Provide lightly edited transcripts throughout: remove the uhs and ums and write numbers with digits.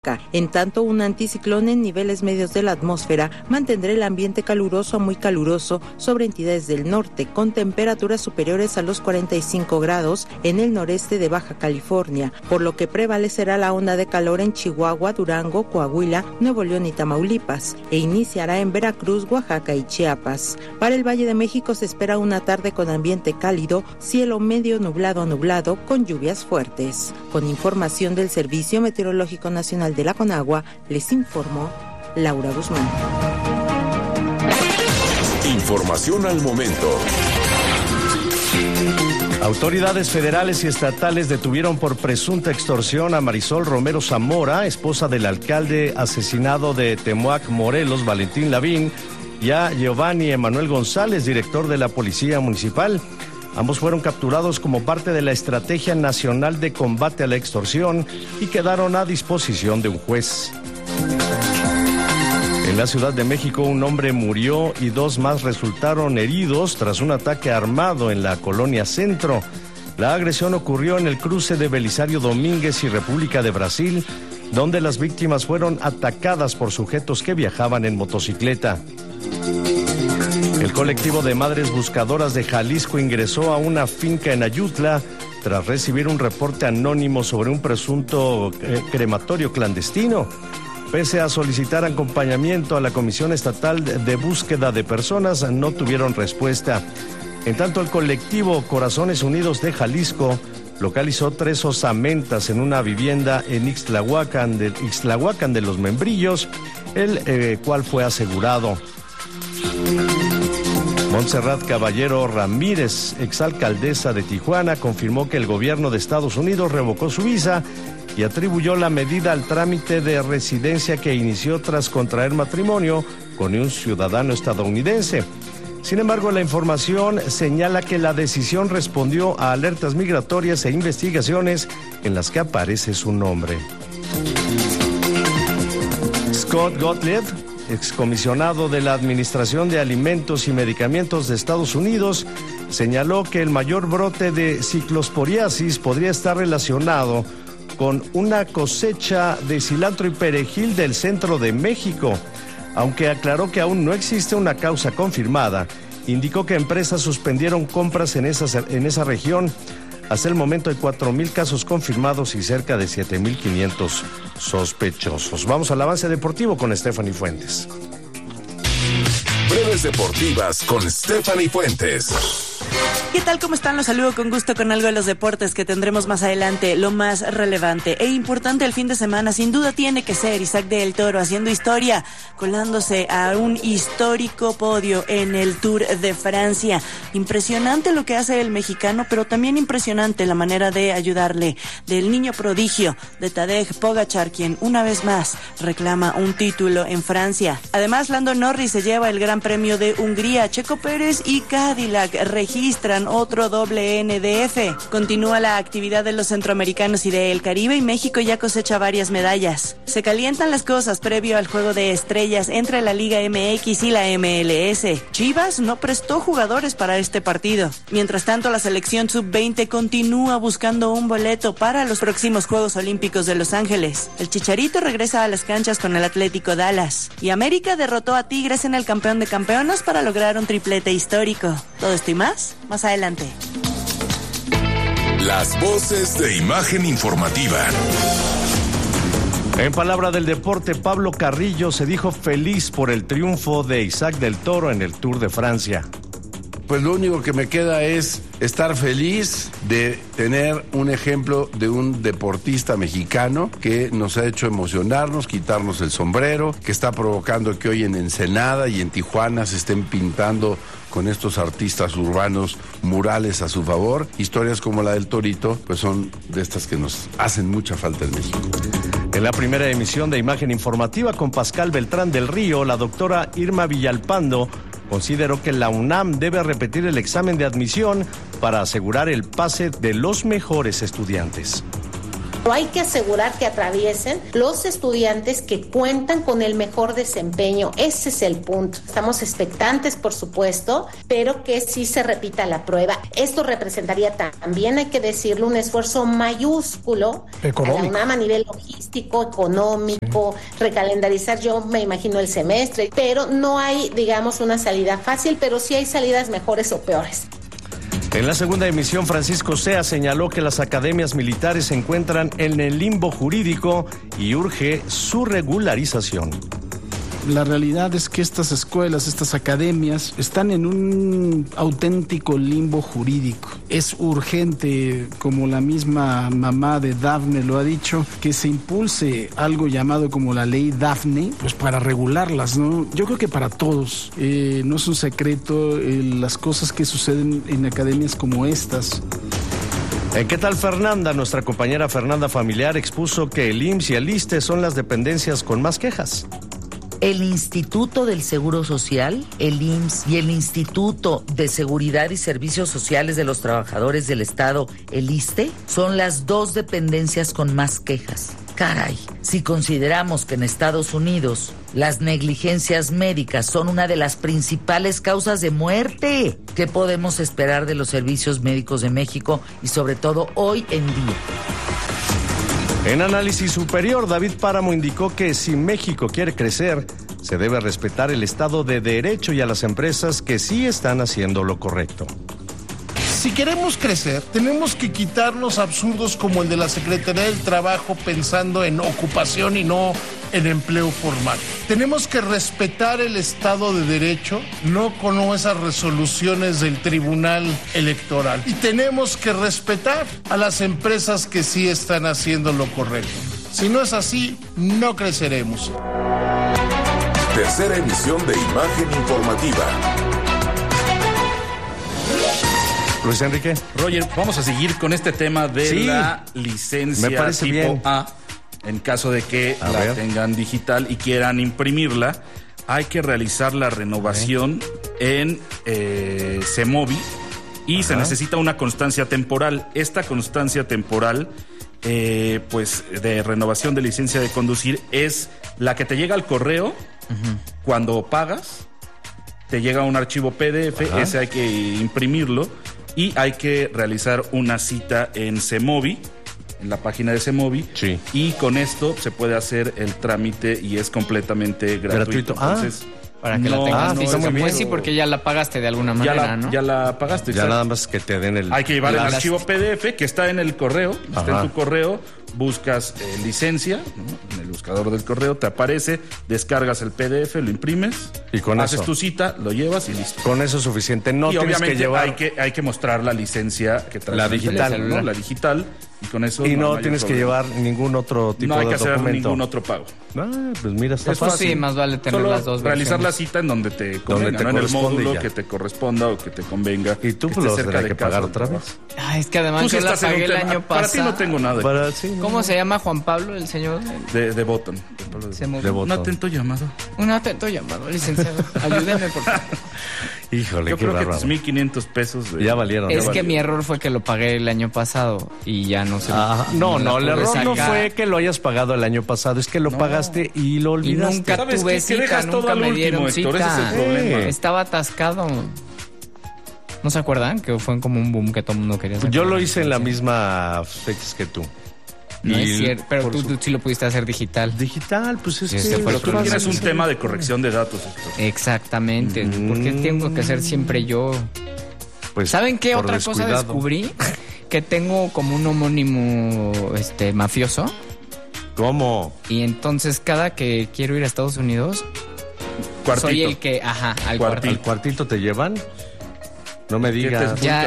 En tanto, un anticiclón en niveles medios de la atmósfera mantendrá el ambiente caluroso a muy caluroso sobre entidades del norte, con temperaturas superiores a los 45 grados en el noreste de Baja California, por lo que prevalecerá la onda de calor en Chihuahua, Durango, Coahuila, Nuevo León y Tamaulipas, e iniciará en Veracruz, Oaxaca y Chiapas. Para el Valle de México se espera una tarde con ambiente cálido, cielo medio nublado a nublado, con lluvias fuertes. Con información del Servicio Meteorológico Nacional de la Conagua, les informó Laura Guzmán. Información al momento. Autoridades federales y estatales detuvieron por presunta extorsión a Marisol Romero Zamora, esposa del alcalde asesinado de Temuac, Morelos, Valentín Lavín, y a Giovanni Emanuel González, director de la Policía Municipal. Ambos fueron capturados como parte de la Estrategia Nacional de Combate a la Extorsión y quedaron a disposición de un juez. En la Ciudad de México, un hombre murió y 2 más resultaron heridos tras un ataque armado en la colonia Centro. La agresión ocurrió en el cruce de Belisario Domínguez y República de Brasil, donde las víctimas fueron atacadas por sujetos que viajaban en motocicleta. El colectivo de Madres Buscadoras de Jalisco ingresó a una finca en Ayutla tras recibir un reporte anónimo sobre un presunto crematorio clandestino. Pese a solicitar acompañamiento a la Comisión Estatal de Búsqueda de Personas, no tuvieron respuesta. En tanto, el colectivo Corazones Unidos de Jalisco localizó 3 osamentas en una vivienda en Ixtlahuacán de los Membrillos, el cual fue asegurado. Montserrat Caballero Ramírez, exalcaldesa de Tijuana, confirmó que el gobierno de Estados Unidos revocó su visa y atribuyó la medida al trámite de residencia que inició tras contraer matrimonio con un ciudadano estadounidense. Sin embargo, la información señala que la decisión respondió a alertas migratorias e investigaciones en las que aparece su nombre. Scott Gottlieb, excomisionado de la Administración de Alimentos y Medicamentos de Estados Unidos, señaló que el mayor brote de ciclosporiasis podría estar relacionado con una cosecha de cilantro y perejil del centro de México. Aunque aclaró que aún no existe una causa confirmada, indicó que empresas suspendieron compras en esa región. Hasta el momento hay 4,000 casos confirmados y cerca de 7,500 sospechosos. Vamos al avance deportivo con Stephanie Fuentes. Breves deportivas con Stephanie Fuentes. ¿Qué tal? ¿Cómo están? Los saludo con gusto con algo de los deportes que tendremos más adelante. Lo más relevante e importante el fin de semana sin duda tiene que ser Isaac del Toro haciendo historia, colándose a un histórico podio en el Tour de Francia. Impresionante lo que hace el mexicano, pero también impresionante la manera de ayudarle del niño prodigio de Tadej Pogačar, quien una vez más reclama un título en Francia. Además, Lando Norris se lleva el Gran Premio de Hungría. Checo Pérez y Cadillac registran otro doble NDF. Continúa la actividad de los centroamericanos y del Caribe y México ya cosecha varias medallas. Se calientan las cosas previo al juego de estrellas entre la Liga MX y la MLS. Chivas no prestó jugadores para este partido. Mientras tanto, la selección sub-20 continúa buscando un boleto para los próximos Juegos Olímpicos de Los Ángeles. El Chicharito regresa a las canchas con el Atlético Dallas. Y América derrotó a Tigres en el Campeón de Campeones para lograr un triplete histórico. Todo esto y más adelante. Las voces de Imagen Informativa. En palabra del deporte, Pablo Carrillo se dijo feliz por el triunfo de Isaac del Toro en el Tour de Francia. Pues lo único que me queda es estar feliz de tener un ejemplo de un deportista mexicano que nos ha hecho emocionarnos, quitarnos el sombrero, que está provocando que hoy en Ensenada y en Tijuana se estén pintando con estos artistas urbanos murales a su favor. Historias como la del Torito, pues son de estas que nos hacen mucha falta en México. En la primera emisión de Imagen Informativa con Pascal Beltrán del Río, la doctora Irma Villalpando consideró que la UNAM debe repetir el examen de admisión para asegurar el pase de los mejores estudiantes. Pero hay que asegurar que atraviesen los estudiantes que cuentan con el mejor desempeño. Ese es el punto. Estamos expectantes, por supuesto, pero que sí se repita la prueba. Esto representaría también, hay que decirlo, un esfuerzo mayúsculo a la UNAM a nivel logístico, económico, recalendarizar, yo me imagino el semestre, pero no hay, digamos, una salida fácil, pero sí hay salidas mejores o peores. En la segunda emisión, Francisco Sea señaló que las academias militares se encuentran en el limbo jurídico y urge su regularización. La realidad es que estas escuelas, estas academias, están en un auténtico limbo jurídico. Es urgente, como la misma mamá de Dafne lo ha dicho, que se impulse algo llamado como la ley Dafne, pues para regularlas, ¿no? Yo creo que para todos. No es un secreto las cosas que suceden en academias como estas. ¿Qué tal Fernanda? Nuestra compañera Fernanda Familiar expuso que el IMSS y el ISSSTE son las dependencias con más quejas. El Instituto del Seguro Social, el IMSS y el Instituto de Seguridad y Servicios Sociales de los Trabajadores del Estado, el ISSSTE, son las dos dependencias con más quejas. Caray, si consideramos que en Estados Unidos las negligencias médicas son una de las principales causas de muerte, ¿qué podemos esperar de los servicios médicos de México y sobre todo hoy en día? En Análisis Superior, David Páramo indicó que si México quiere crecer, se debe respetar el Estado de Derecho y a las empresas que sí están haciendo lo correcto. Si queremos crecer, tenemos que quitarnos absurdos como el de la Secretaría del Trabajo pensando en ocupación y no en empleo formal. Tenemos que respetar el Estado de Derecho, no con esas resoluciones del Tribunal Electoral. Y tenemos que respetar a las empresas que sí están haciendo lo correcto. Si no es así, no creceremos. Tercera emisión de Imagen Informativa. Luis Enrique. Roger, vamos a seguir con este tema de la licencia tipo bien. A. En caso de que la tengan digital y quieran imprimirla, hay que realizar la renovación en CEMOVI y se necesita una constancia temporal. Esta constancia temporal, pues de renovación de licencia de conducir, es la que te llega al correo cuando pagas. Te llega un archivo PDF, ese hay que imprimirlo y hay que realizar una cita en CEMOVI, en la página de CEMOVI, y con esto se puede hacer el trámite y es completamente gratuito. Entonces, para que la tengas física, pues sí, porque ya la pagaste de alguna manera, ¿no? Ya la pagaste. Ya nada más que te den el... Hay que llevar el archivo PDF que está en el correo, está en tu correo, buscas licencia, ¿no? En el buscador del correo te aparece, descargas el PDF, lo imprimes, y con haces eso tu cita, lo llevas y listo. Con eso es suficiente. No y tienes obviamente que llevar... hay que mostrar la licencia que trae la digital, ¿no? La digital. Y con eso no tienes que llevar ningún otro tipo de documento. No hay que hacer ningún otro pago. Pues mira, está fácil. Sí, más vale tener solo las dos realizar versiones. la cita en donde te convenga, ¿no? En el módulo que te corresponda o que te convenga. Y tú pues lo tendrás que pagar otra vez. Es que además yo la pagué el año pasado. Para ti no tengo nada. ¿Cómo se llama Juan Pablo, el señor? De Botton. Un atento llamado. Un atento llamado, licenciado. Ayúdenme, por favor. Híjole, yo creo que tus 1,500 pesos ya valieron. Es que mi error fue que lo pagué el año pasado y ya no sé. No, el error no fue que lo hayas pagado el año pasado, es que lo pagaste y lo olvidaste. Y nunca tuve cita, nunca me dieron cita. Ese es el problema. Estaba atascado. ¿No se acuerdan? Que fue como un boom que todo el mundo quería hacer. Yo lo hice en la misma fecha que tú. No es cierto, pero tú sí lo pudiste hacer digital. Digital, pues es que... Pero tú tienes un tema de corrección de datos, Héctor. Exactamente. ¿Por qué tengo que ser siempre yo? Pues, ¿saben qué otra cosa descubrí? Que tengo como un homónimo mafioso. ¿Cómo? Y entonces cada que quiero ir a Estados Unidos, soy el que, al cuartito. ¿Al cuartito te llevan? No me digas. Ya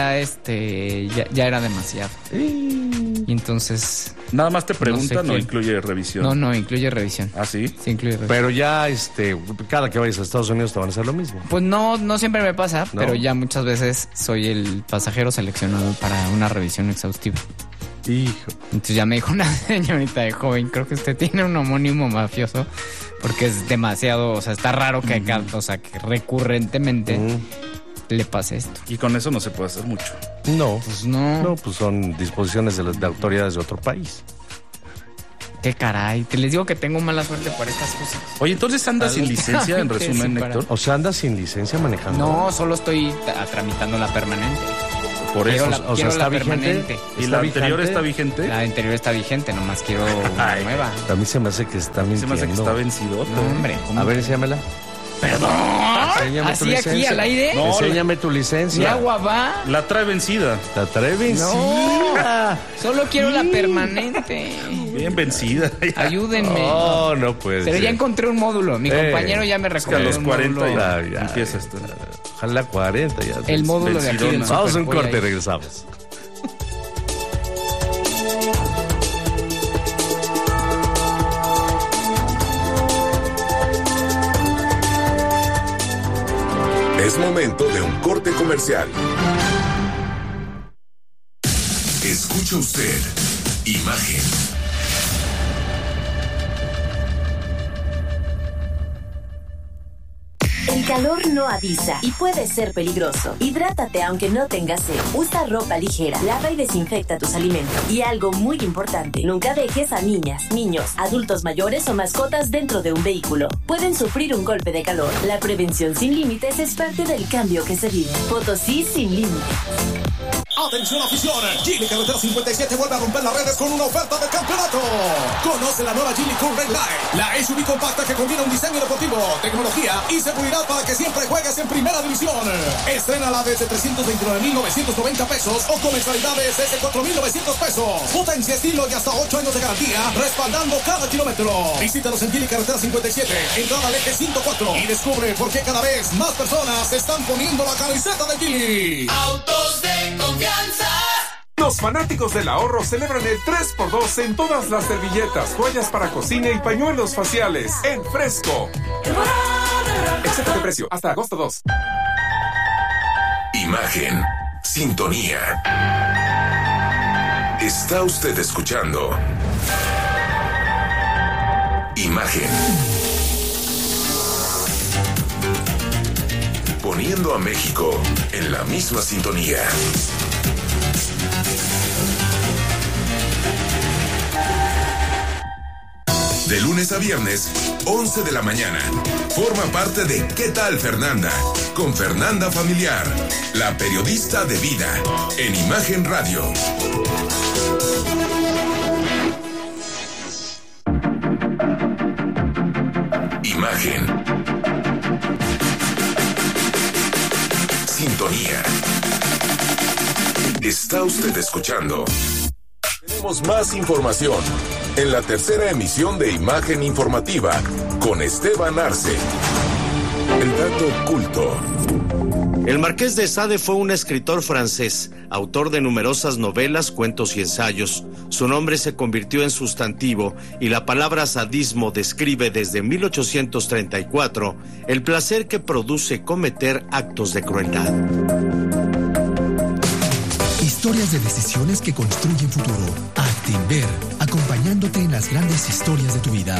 era demasiado. Y entonces... Nada más te preguntan, no incluye revisión. No, incluye revisión. ¿Ah, sí? Sí, incluye revisión. Pero ya, cada que vayas a Estados Unidos te van a hacer lo mismo. Pues no siempre me pasa, pero ya muchas veces soy el pasajero seleccionado para una revisión exhaustiva. Hijo. Entonces ya me dijo una señorita de joven, creo que usted tiene un homónimo mafioso, porque es demasiado, está raro que que recurrentemente le pase esto. Y con eso no se puede hacer mucho. No. Pues no. No, pues son disposiciones de autoridades de otro país. Qué caray, te les digo que tengo mala suerte por estas cosas. Oye, entonces andas sin licencia, en resumen, Héctor. O sea, andas sin licencia manejando. No, solo estoy tramitando la permanente. Por eso, o sea, está vigente. ¿Y la anterior está vigente? La anterior está vigente, nomás quiero una nueva. A mí se me hace que está mintiendo. Se me hace que está vencido. No, hombre. A ver, enséñamela. Perdón. ¿Así aquí al aire? No, enséñame tu licencia. ¿Mi agua va? La trae vencida. La trae vencida. No, solo quiero la permanente. Bien vencida. Ayúdenme. No puede ser. Pero ya encontré un módulo. Mi compañero ya me recomendó. Es que a los 40 ya empieza esto. Ojalá 40 ya. El módulo de aquí del Vamos a un corte y regresamos. Es momento de un corte comercial. Escucha usted Imagen. El calor no avisa y puede ser peligroso. Hidrátate aunque no tengas sed. Usa ropa ligera, lava y desinfecta tus alimentos. Y algo muy importante, nunca dejes a niñas, niños, adultos mayores o mascotas dentro de un vehículo. Pueden sufrir un golpe de calor. La prevención sin límites es parte del cambio que se vive. Potosí sin límites. Atención afición, Geely Carretera 57 vuelve a romper las redes con una oferta de campeonato. Conoce la nueva Geely Cool Red Line, la SUV compacta que combina un diseño deportivo, tecnología y seguridad para que siempre juegues en primera división. Estrénala desde 329,990 pesos o con mensualidades desde 4,900 pesos. Potencia, estilo y hasta 8 años de garantía, respaldando cada kilómetro. Visítanos en Geely Carretera 57, entrada al eje 104 y descubre por qué cada vez más personas se están poniendo la camiseta de Geely. Autos de confianza. Los fanáticos del ahorro celebran el 3x2 en todas las servilletas, toallas para cocina y pañuelos faciales en Fresco. Excepto de precio hasta agosto 2. Imagen, sintonía. Está usted escuchando Imagen. Poniendo a México en la misma sintonía. De lunes a viernes, 11 de la mañana. Forma parte de ¿Qué tal, Fernanda? Con Fernanda Familiar, la periodista de vida, en Imagen Radio. Imagen. Sintonía. Está usted escuchando. Tenemos más información en la tercera emisión de Imagen Informativa con Esteban Arce. El dato oculto. El Marqués de Sade fue un escritor francés, autor de numerosas novelas, cuentos y ensayos. Su nombre se convirtió en sustantivo y la palabra sadismo describe desde 1834 el placer que produce cometer actos de crueldad. Historias de decisiones que construyen futuro. Actinver, acompañándote en las grandes historias de tu vida.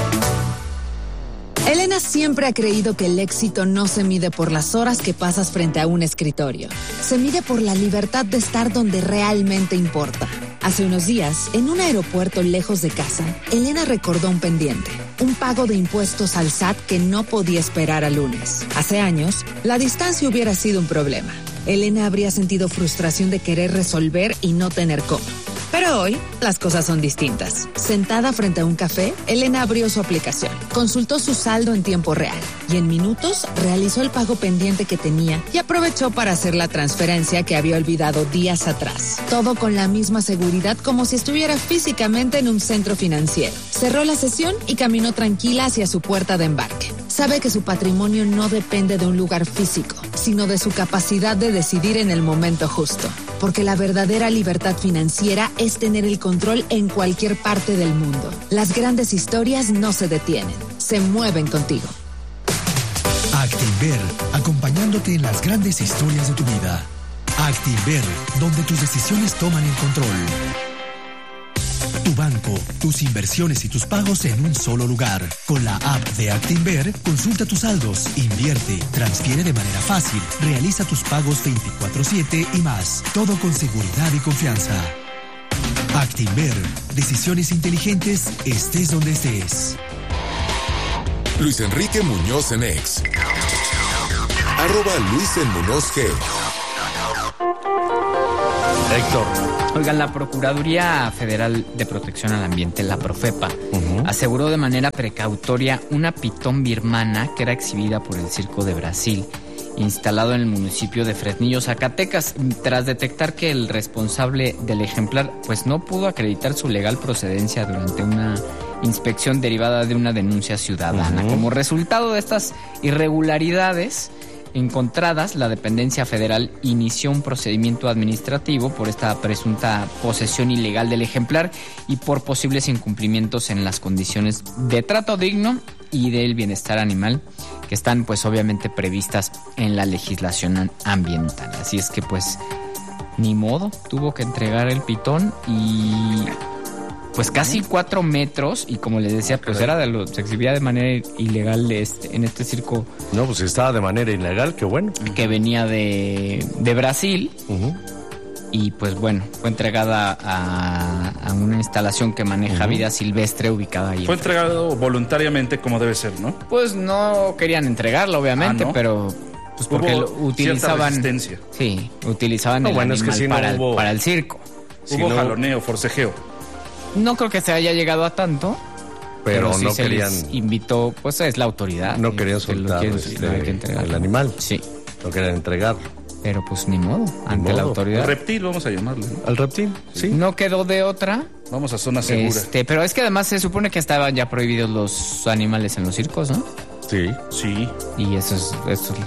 Elena siempre ha creído que el éxito no se mide por las horas que pasas frente a un escritorio. Se mide por la libertad de estar donde realmente importa. Hace unos días, en un aeropuerto lejos de casa, Elena recordó un pendiente, un pago de impuestos al SAT que no podía esperar al lunes. Hace años, la distancia hubiera sido un problema. Elena habría sentido frustración de querer resolver y no tener cómo. Pero hoy, las cosas son distintas. Sentada frente a un café, Elena abrió su aplicación, consultó su saldo en tiempo real y en minutos realizó el pago pendiente que tenía y aprovechó para hacer la transferencia que había olvidado días atrás. Todo con la misma seguridad como si estuviera físicamente en un centro financiero. Cerró la sesión y caminó tranquila hacia su puerta de embarque. Sabe que su patrimonio no depende de un lugar físico, sino de su capacidad de decidir en el momento justo. Porque la verdadera libertad financiera es tener el control en cualquier parte del mundo. Las grandes historias no se detienen, se mueven contigo. Actinver, acompañándote en las grandes historias de tu vida. Actinver, donde tus decisiones toman el control. Tu banco, tus inversiones y tus pagos en un solo lugar. Con la app de Actinver, consulta tus saldos, invierte, transfiere de manera fácil, realiza tus pagos 24/7 y más. Todo con seguridad y confianza. Actinver. Decisiones inteligentes, estés donde estés. Luis Enrique Muñoz en X. @LuisEnMuñozG. Héctor. Oigan, la Procuraduría Federal de Protección al Ambiente, la Profepa, aseguró de manera precautoria una pitón birmana que era exhibida por el Circo de Brasil, instalado en el municipio de Fresnillo, Zacatecas, tras detectar que el responsable del ejemplar pues no pudo acreditar su legal procedencia durante una inspección derivada de una denuncia ciudadana. Como resultado de estas irregularidades encontradas, la dependencia federal inició un procedimiento administrativo por esta presunta posesión ilegal del ejemplar y por posibles incumplimientos en las condiciones de trato digno y del bienestar animal que están pues obviamente previstas en la legislación ambiental. Así es que pues ni modo, tuvo que entregar el pitón y pues casi 4 metros, y como les decía, pues era se exhibía de manera ilegal en este circo. No, pues estaba de manera ilegal, qué bueno. Que venía de Brasil. Y pues bueno, fue entregada a una instalación que maneja vida silvestre ubicada ahí. Fue entregado voluntariamente como debe ser, ¿no? Pues no querían entregarlo, obviamente, ¿no? Pero pues porque lo utilizaban. Resistencia. Sí, utilizaban el animal es que para el circo. Hubo jaloneo, forcejeo. No creo que se haya llegado a tanto, pero sí no se querían. Les invitó, pues es la autoridad. No querían soltar el animal. Sí. No querían entregarlo. Pero pues ni modo, ante la autoridad. El reptil, vamos a llamarlo, ¿no? Al reptil, sí. No quedó de otra. Vamos a zona segura. Pero es que además se supone que estaban ya prohibidos los animales en los circos, ¿no? Sí. Sí. Y eso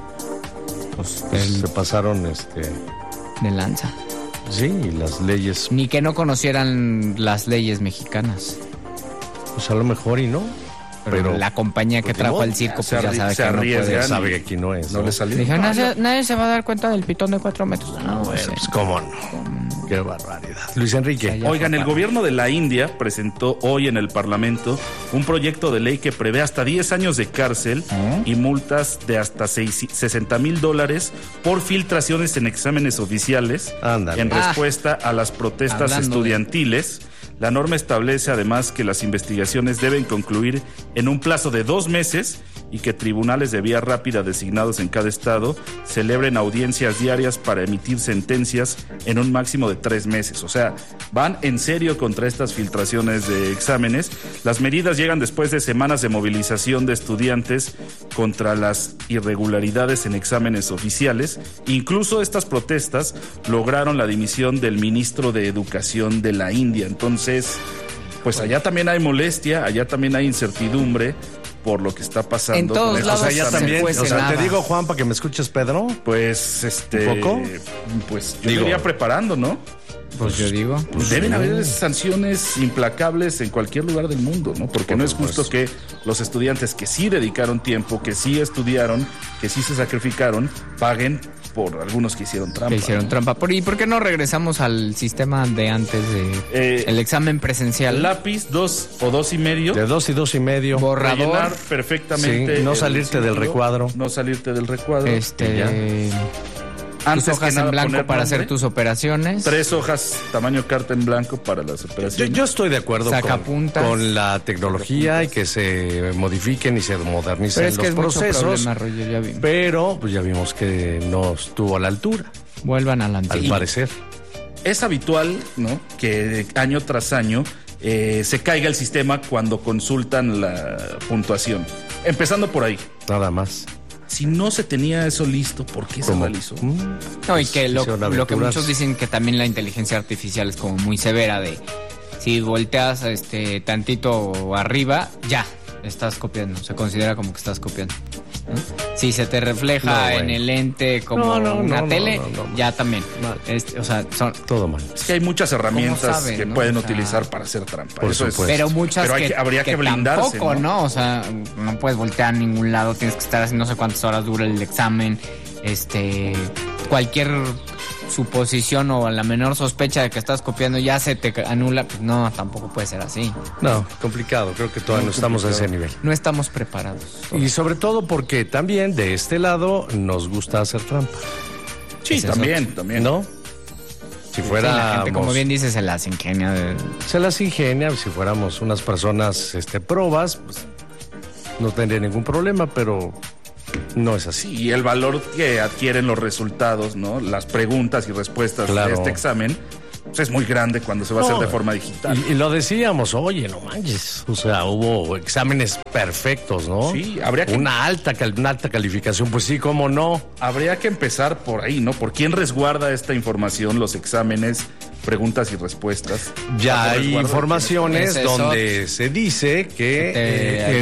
pues se pasaron de lanza. Sí, y las leyes. Ni que no conocieran las leyes mexicanas. Pues a lo mejor y no. Pero la compañía que trajo al circo pues ya sabe que no puede. Sabe que aquí no es. No le salió. Dijo, nadie se va a dar cuenta del pitón de 4 metros. No, bueno, pues cómo no. Qué barbaridad. Luis Enrique. Oigan, el gobierno de la India presentó hoy en el Parlamento un proyecto de ley que prevé hasta 10 años de cárcel y multas de hasta $60,000 por filtraciones en exámenes oficiales. Ándale. En respuesta a las protestas estudiantiles. La norma establece además que las investigaciones deben concluir en un plazo de 2 meses y que tribunales de vía rápida designados en cada estado celebren audiencias diarias para emitir sentencias en un máximo de 3 meses. O sea, van en serio contra estas filtraciones de exámenes. Las medidas llegan después de semanas de movilización de estudiantes contra las irregularidades en exámenes oficiales. Incluso estas protestas lograron la dimisión del ministro de Educación de la India. Entonces, pues allá también hay molestia, allá también hay incertidumbre por lo que está pasando. En todos lados. O sea, ya también, te digo, Juan, para que me escuches, Pedro. Pues, ¿Un poco? Pues yo iría preparando, ¿no? Pues yo digo. Pues deben haber sanciones implacables en cualquier lugar del mundo, ¿no? Porque no es justo que los estudiantes que sí dedicaron tiempo, que sí estudiaron, que sí se sacrificaron, paguen por algunos que hicieron trampa. ¿Y por qué no regresamos al sistema de antes de el examen presencial? Lápiz 2 o 2.5. De 2 y 2.5. Borrador. Rellenar perfectamente. Sí, no salirte del recuadro. No salirte del recuadro. Tus hojas en blanco para hacer tus operaciones. 3 hojas tamaño carta en blanco para las operaciones. Yo estoy de acuerdo con la tecnología y que se modifiquen y se modernicen los procesos. Roger, pero pues ya vimos que no estuvo a la altura. Vuelvan a la antigua. Al parecer. Es habitual, ¿no?, que año tras año se caiga el sistema cuando consultan la puntuación. Empezando por ahí. Nada más. Si no se tenía eso listo, ¿por qué se realizó? No, y que lo que muchos dicen que también la inteligencia artificial es como muy severa de si volteas tantito arriba, ya estás copiando, se considera como que estás copiando. Si se te refleja en el lente como una tele, ya también. O sea, son todo mal. Es que hay muchas herramientas que pueden utilizar para hacer trampa. Por supuesto. Pero muchas habría que blindarse, tampoco, ¿no? O sea, no puedes voltear a ningún lado, tienes que estar así, no sé cuántas horas dura el examen. Cualquier suposición o la menor sospecha de que estás copiando ya se te anula, pues no, tampoco puede ser así. No, complicado, creo que todavía no estamos a ese nivel. No estamos preparados. Y sobre todo porque también de este lado nos gusta hacer trampa. Sí, también. ¿No? Si fuera, la gente, como bien dice, se las ingenia. Se las ingenia, si fuéramos unas personas probas, pues no tendría ningún problema, pero no es así. Y el valor que adquieren los resultados, ¿no? Las preguntas y respuestas de este examen, pues es muy grande cuando se va a hacer de forma digital. Y lo decíamos, oye, no manches, o sea, hubo exámenes perfectos, ¿no? Sí, habría que... Una alta calificación, pues sí, cómo no. Habría que empezar por ahí, ¿no? ¿Por quién resguarda esta información, los exámenes, preguntas y respuestas? Ya hay informaciones donde se dice que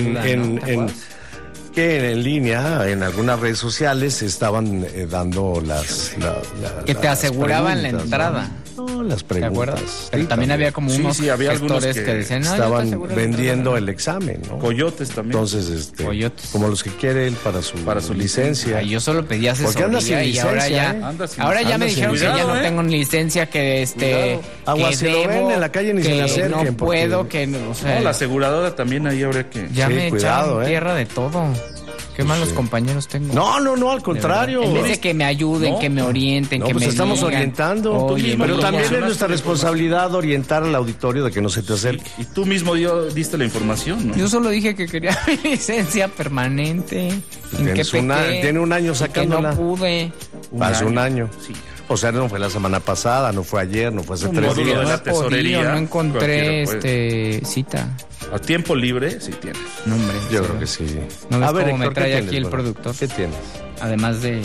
que en línea, en algunas redes sociales, estaban dando que te aseguraban la entrada. No, las preguntas. ¿Te acuerdas? Pero también había como unos había algunos que decían, estaban vendiendo el examen, ¿no? Coyotes también. Entonces, como los que quiere él para su licencia. Ay, yo solo pedí asesoría y ahora ya me dijeron que ya no tengo licencia, que agua, si lo ven en la calle ni se le acerquen. No puedo, que no, o sea, la aseguradora también ahí habría que... Ya me echaron tierra de todo. Qué malos compañeros tengo. No, al contrario. En vez de que me ayuden, que me orienten, que me estamos digan, orientando. Oye, pero también es nuestra responsabilidad orientar al auditorio de que no se te acerque. Y tú mismo diste la información, ¿no? Yo solo dije que quería mi licencia permanente. Tiene un año sacándola. Que no pude. Hace un año. Sí. O sea, no fue la semana pasada, no fue ayer, no fue hace 3 días. De la tesorería, no encontré cita. A tiempo libre, sí tienes. No, hombre. Yo creo que sí. ¿No ves cómo me trae aquí el productor? ¿Qué tienes? Además de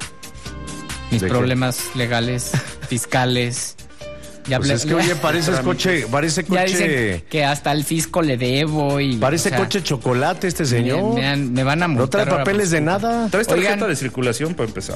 mis problemas legales, fiscales. Pues es que, oye, parece coche. Ya dicen que hasta el fisco le debo y... Parece coche chocolate este señor. Me van a multar. No trae papeles de nada. Traes tarjeta de circulación para empezar.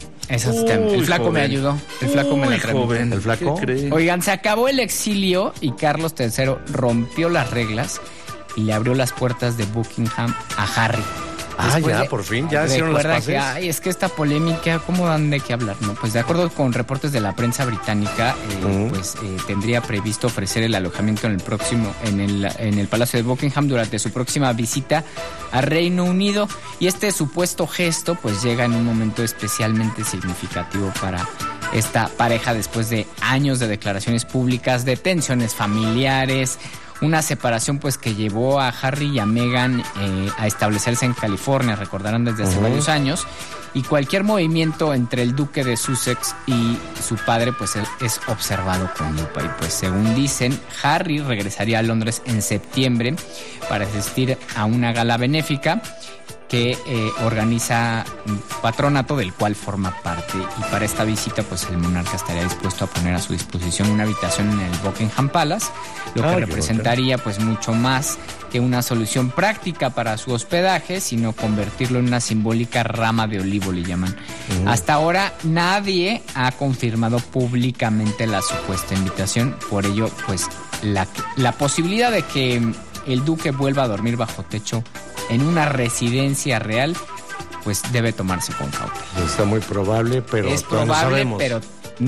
El flaco me ayudó. El flaco me la trajo. ¿El flaco? Oigan, se acabó el exilio y Carlos III rompió las reglas y le abrió las puertas de Buckingham a Harry. Por fin, ya hicieron las paces. Es que esta polémica, ¿cómo dan de qué hablar? No, pues de acuerdo con reportes de la prensa británica, tendría previsto ofrecer el alojamiento en el Palacio de Buckingham durante su próxima visita a Reino Unido, y este supuesto gesto pues llega en un momento especialmente significativo para esta pareja después de años de declaraciones públicas, de tensiones familiares, una separación pues que llevó a Harry y a Meghan a establecerse en California, recordarán, desde hace varios años, y cualquier movimiento entre el duque de Sussex y su padre pues es observado con lupa. Y pues según dicen, Harry regresaría a Londres en septiembre para asistir a una gala benéfica que organiza un patronato del cual forma parte, y para esta visita pues el monarca estaría dispuesto a poner a su disposición una habitación en el Buckingham Palace, lo que representaría pues mucho más que una solución práctica para su hospedaje, sino convertirlo en una simbólica rama de olivo, le llaman. Hasta ahora nadie ha confirmado públicamente la supuesta invitación, por ello pues la posibilidad de que el duque vuelva a dormir bajo techo en una residencia real pues debe tomarse con cautela. Está muy probable, pero es probable, pero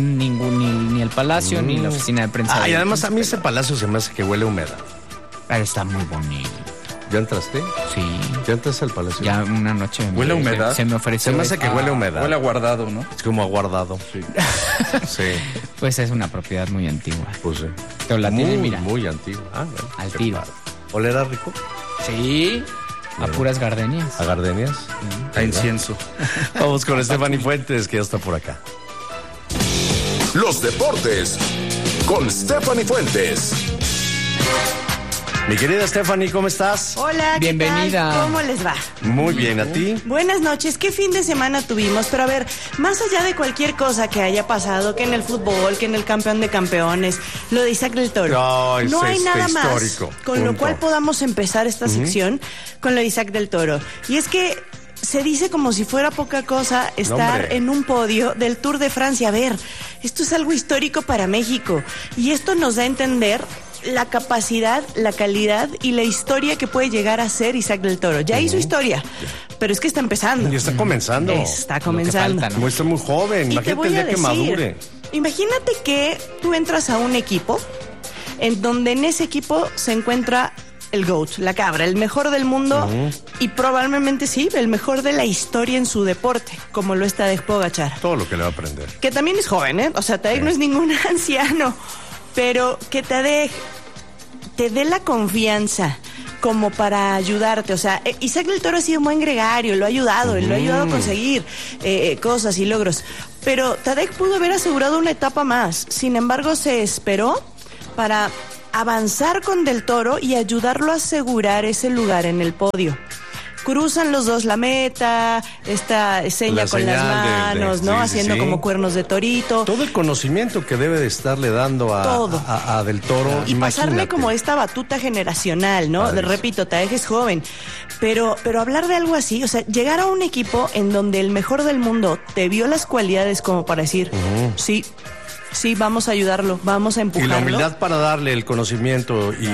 ni el palacio ni la oficina de prensa. Y además a mí ese palacio se me hace que huele a humedad. Pero está muy bonito. ¿Ya entraste? Sí. ¿Ya entraste al palacio? Ya una noche. ¿Huele a humedad? Se me ofreció. Se me hace que huele a humedad. Huele a guardado, ¿no? Es como a guardado. Sí. Sí. Pues es una propiedad muy antigua. Pues sí. Pero la tiene, mira. Muy antigua. Bueno, al tiro. ¿Olerá rico? Sí. A puras gardenias. ¿A gardenias? A incienso. Vamos con Stephanie Fuentes, que ya está por acá. Los deportes con Stephanie Fuentes. Mi querida Stephanie, ¿cómo estás? Hola, ¿qué bienvenida. tal? ¿Cómo les va? Muy bien, ¿a ti? Buenas noches, ¿qué fin de semana tuvimos? Pero a ver, más allá de cualquier cosa que haya pasado, que en el fútbol, que en el campeón de campeones, lo de Isaac del Toro, no hay nada más con lo cual podamos empezar esta sección con lo de Isaac del Toro. Y es que se dice como si fuera poca cosa estar en un podio del Tour de Francia. A ver, esto es algo histórico para México y esto nos da a entender la capacidad, la calidad y la historia que puede llegar a ser Isaac del Toro. Ya hizo historia, pero es que está empezando. Y está comenzando. Está comenzando. Falta, ¿no? Está muy joven. Imagínate el día que madure. Imagínate que tú entras a un equipo en donde en ese equipo se encuentra el GOAT, la cabra, el mejor del mundo y probablemente sí, el mejor de la historia en su deporte, como lo es Tadej Pogačar. Todo lo que le va a aprender. Que también es joven, ¿eh? O sea, Tadej no es ningún anciano, pero que Tadej te dé la confianza como para ayudarte. O sea, Isaac del Toro ha sido un buen gregario, lo ha ayudado, lo ha ayudado a conseguir cosas y logros. Pero Tadej pudo haber asegurado una etapa más. Sin embargo, se esperó para avanzar con Del Toro y ayudarlo a asegurar ese lugar en el podio. Cruzan los dos la meta, esta seña con las manos, ¿no? Haciendo como cuernos de torito. Todo el conocimiento que debe de estarle dando a Del Toro. Y pasarle como esta batuta generacional, ¿no? Repito, Tadej es joven, pero hablar de algo así, o sea, llegar a un equipo en donde el mejor del mundo te vio las cualidades como para decir, sí, vamos a ayudarlo, vamos a empujarlo. Y la humildad para darle el conocimiento y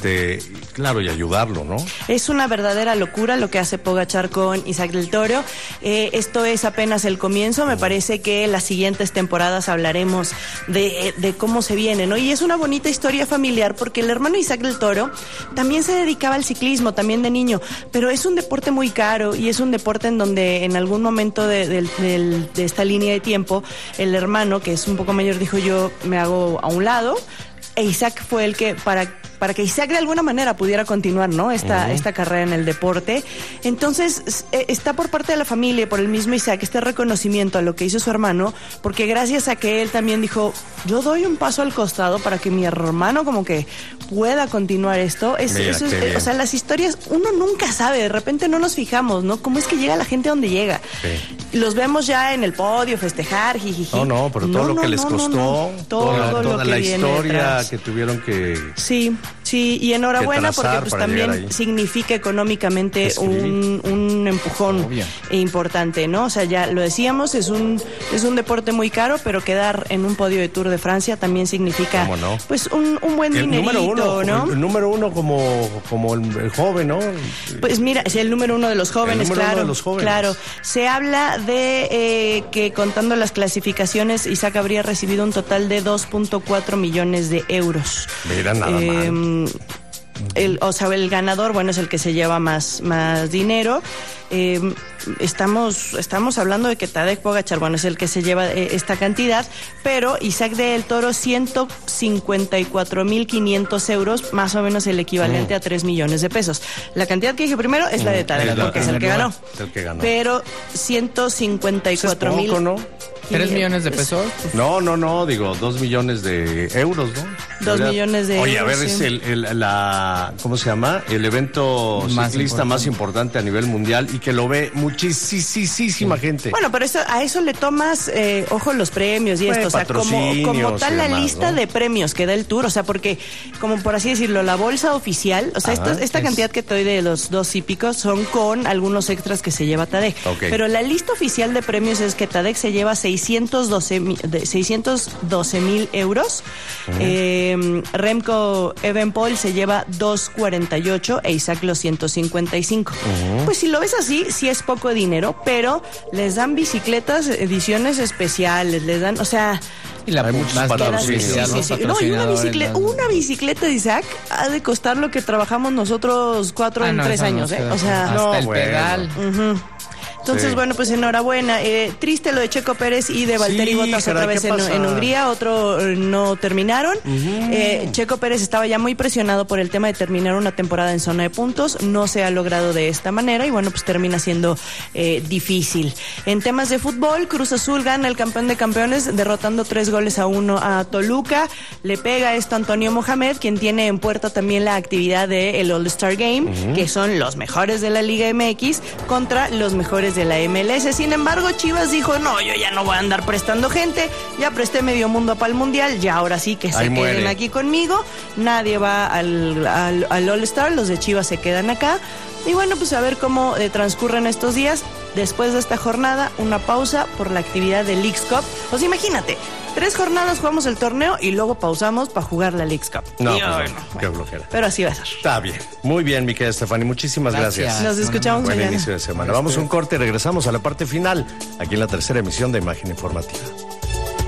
y ayudarlo, ¿no? Es una verdadera locura lo que hace Pogačar con Isaac del Toro. Esto es apenas el comienzo. Me parece que las siguientes temporadas hablaremos de cómo se viene, ¿no? Y es una bonita historia familiar porque el hermano Isaac del Toro también se dedicaba al ciclismo, también de niño, pero es un deporte muy caro y es un deporte en donde en algún momento de esta línea de tiempo el hermano, que es un poco mayor, dijo: yo me hago a un lado, e Isaac fue el que, para que Isaac de alguna manera pudiera continuar, ¿no? Esta carrera en el deporte. Entonces, está por parte de la familia, por el mismo Isaac, este reconocimiento a lo que hizo su hermano, porque gracias a que él también dijo, yo doy un paso al costado para que mi hermano como que pueda continuar esto. O sea, las historias, uno nunca sabe, de repente no nos fijamos, ¿no? ¿Cómo es que llega la gente donde llega? Sí. Los vemos ya en el podio, festejar, jijiji. Pero todo lo que les costó, toda la historia que tuvieron que... Sí, y enhorabuena porque pues también significa económicamente un empujón importante, ¿no? O sea, ya lo decíamos, es un deporte muy caro, pero quedar en un podio de Tour de Francia también significa pues un buen dinerito, ¿no? El número uno como el joven, ¿no? Pues mira, es el número uno de los jóvenes, claro. Se habla de que contando las clasificaciones, Isaac habría recibido un total de 2.4 millones de euros. Mira, nada mal. El ganador, es el que se lleva más dinero. Estamos hablando de que Tadej Pogačar, es el que se lleva esta cantidad, pero Isaac del Toro 154.500 euros, más o menos el equivalente a 3 millones de pesos. La cantidad que dije primero es la de Tadej, porque es el que ganó. Pero 154.000. ¿no? 3 millones de pesos. No, digo 2 millones de euros, ¿no? 2 millones de euros. Oye, a ver, es ¿cómo se llama? El evento ciclista más importante a nivel mundial y que lo ve muchísima gente. Bueno, pero a eso le tomas, ojo, los premios y esto, o sea, como tal la lista de premios que da el Tour, o sea, porque, como por así decirlo, la bolsa oficial, o sea, esta cantidad que te doy de los 2 hípicos son con algunos extras que se lleva Tadej. Pero la lista oficial de premios es que Tadej se lleva 612.000 euros. Remco Evenepoel se lleva 248 e Isaac los 155. Pues si lo ves así, sí es poco dinero, pero les dan bicicletas, ediciones especiales, les dan, o sea... Y hay muchos patrocinios. No, y una bicicleta de Isaac ha de costar lo que trabajamos nosotros 4 en 3 años, ¿eh? O sea... Hasta el pedal. Entonces, pues enhorabuena. Triste lo de Checo Pérez y de Valtteri Bottas otra vez en Hungría, otro no terminaron. Checo Pérez estaba ya muy presionado por el tema de terminar una temporada en zona de puntos, no se ha logrado de esta manera y pues termina siendo difícil. En temas de fútbol, Cruz Azul gana el campeón de campeones derrotando 3-1 a Toluca. Le pega esto a Antonio Mohamed, quien tiene en puerta también la actividad del All-Star Game, que son los mejores de la Liga MX contra los mejores de la MLS. Sin embargo, Chivas dijo, no, yo ya no voy a andar prestando gente, ya presté medio mundo para el Mundial, ya ahora sí que se queden aquí conmigo, nadie va al All-Star, los de Chivas se quedan acá, y pues a ver cómo transcurren estos días. Después de esta jornada, una pausa por la actividad del Leagues Cup. O sea, imagínate, 3 jornadas jugamos el torneo y luego pausamos para jugar la Leagues Cup. No, pues qué flojera. Pero así va a ser. Está bien. Muy bien, mi querida Stephanie. Muchísimas gracias. Nos escuchamos mañana. Buen inicio de semana. Vamos a un corte y regresamos a la parte final, aquí en la tercera emisión de Imagen Informativa.